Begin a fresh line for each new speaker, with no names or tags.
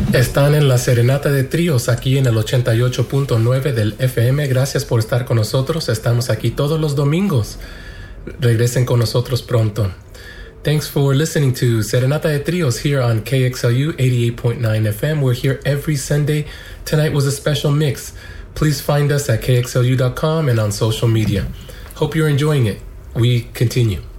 Están en la Serenata de Tríos aquí en el 88.9 del FM. Gracias por estar con nosotros. Estamos aquí todos los domingos. Regresen con nosotros pronto. Thanks for listening to Serenata de Trios here on KXLU 88.9 FM. We're here every Sunday. Tonight was a special mix. Please find us at kxlu.com and on social media. Hope you're enjoying it. We continue.